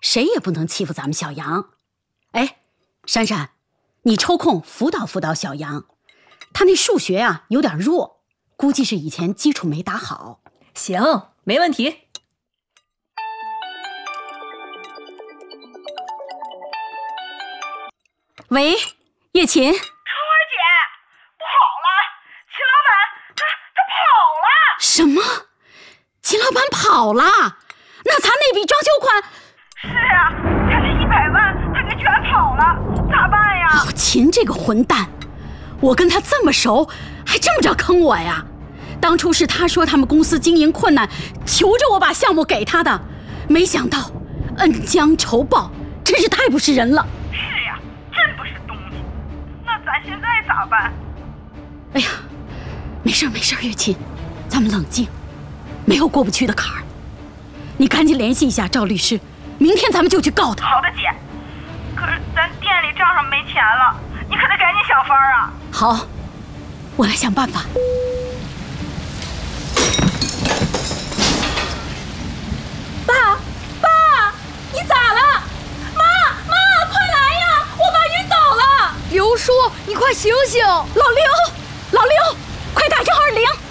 谁也不能欺负咱们小杨。哎，珊珊，你抽空辅导辅导小杨，他那数学啊有点弱，估计是以前基础没打好。 行，没问题。 喂，叶琴。 春儿姐，不好了，秦老板他跑了。 什么？秦老板跑了？那咱那笔装修款？ 是啊，咱这100万他给卷跑了，咋办呀？ 秦这个混蛋，我跟他这么熟，还这么着坑我呀？当初是他说他们公司经营困难，求着我把项目给他的，没想到恩将仇报，真是太不是人了。 是呀，真不是东西。那咱现在咋办？ 哎呀，没事没事，月琴，咱们冷静，没有过不去的坎儿。你赶紧联系一下赵律师，明天咱们就去告他。 好的，姐。可是咱店里账上没钱了，你可得赶紧想法啊。 好，我来想办法。 爸，你咋了？妈，快来呀！我爸晕倒了。 刘叔，你快醒醒！ 老刘，快打120！